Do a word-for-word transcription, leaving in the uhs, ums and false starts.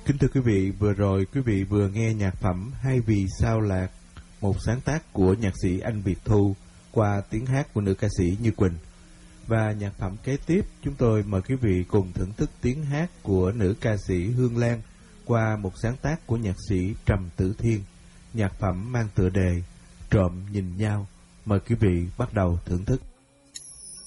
Kính thưa quý vị, vừa rồi quý vị vừa nghe nhạc phẩm Hay Vì Sao Lạc, một sáng tác của nhạc sĩ Anh Việt Thu qua tiếng hát của nữ ca sĩ Như Quỳnh. Và nhạc phẩm kế tiếp, chúng tôi mời quý vị cùng thưởng thức tiếng hát của nữ ca sĩ Hương Lan qua một sáng tác của nhạc sĩ Trầm Tử Thiên. Nhạc phẩm mang tựa đề Trộm Nhìn Nhau. Mời quý vị bắt đầu thưởng thức.